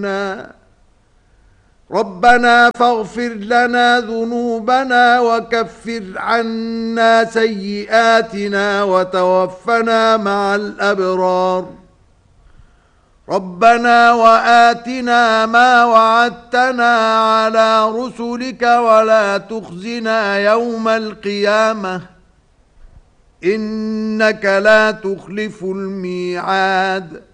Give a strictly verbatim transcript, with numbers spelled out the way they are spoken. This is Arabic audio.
ربنا فاغفر لنا ذنوبنا وكفر عنا سيئاتنا وتوفنا مع الأبرار ربنا وآتنا ما وعدتنا على رسلك ولا تخزنا يوم القيامة إنك لا تخلف الميعاد